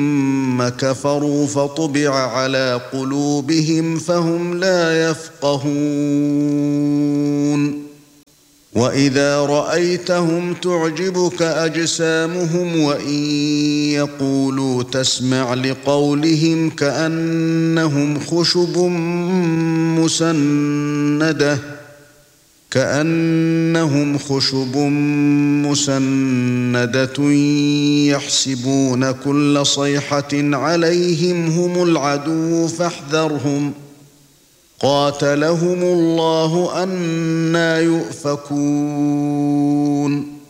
ثم كفروا فطبع على قلوبهم فهم لا يفقهون وإذا رأيتهم تعجبك أجسامهم وإن يقولوا تسمع لقولهم كأنهم خشب مسندة يحسبون كل صيحة عليهم هم العدو فاحذرهم قاتلهم الله أنى يؤفكون